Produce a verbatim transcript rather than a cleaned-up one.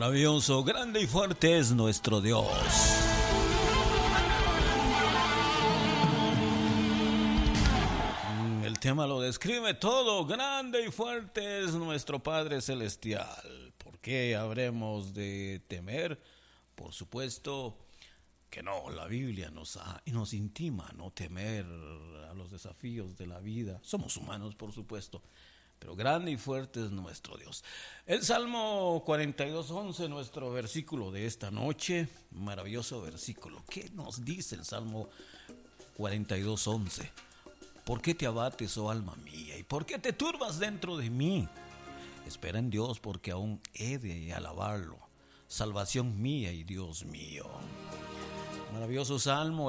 Maravilloso, grande y fuerte es nuestro Dios. El tema lo describe todo. Grande y fuerte es nuestro Padre Celestial. ¿Por qué habremos de temer? Por supuesto que no. La Biblia nos, ha, nos intima a no temer a los desafíos de la vida. Somos humanos, por supuesto, pero grande y fuerte es nuestro Dios. El Salmo cuarenta y dos, once, nuestro versículo de esta noche. Maravilloso versículo. ¿Qué nos dice el Salmo cuarenta y dos, once? ¿Por qué te abates, oh alma mía? ¿Y por qué te turbas dentro de mí? Espera en Dios, porque aún he de alabarlo. Salvación mía y Dios mío. Maravilloso salmo.